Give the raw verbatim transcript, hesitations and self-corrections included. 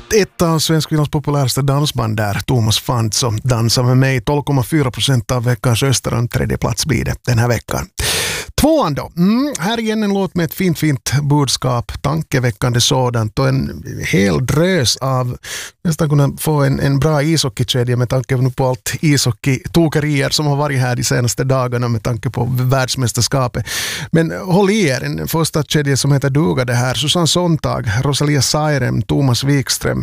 ett av svensk kvinnors populäraste dansband där, Thomas Fantz, och dansar med mig. tolv komma fyra procent av veckans röster, och tredje plats blir det den här veckan. Tvåan då. Mm, här igen en låt med ett fint, fint budskap, tankeväckande sådant, och en hel drös av nästan kunna få en, en bra ishockeykedja med tanke på allt ishockey-tokerier som har varit här de senaste dagarna med tanke på världsmästerskapet. Men håll i er, en första kedja som heter duga det här. Susanne Sontag, Rosalia Sairem, Thomas Wikström,